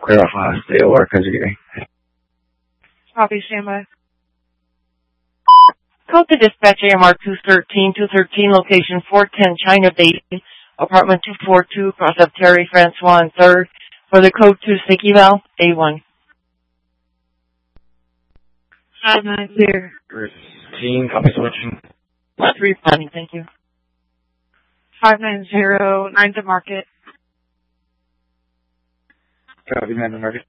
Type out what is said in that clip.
clear off stay over, conjugating. Copy, standby. Code to dispatch AMR 213, location 410 China Bay, apartment 242, cross up Terry Francois and 3rd, for the code to SIG eval, A1. 5-9 clear. 13, copy switching. 3 planning, thank you. 590, 9 to market. Copy, 9 to market.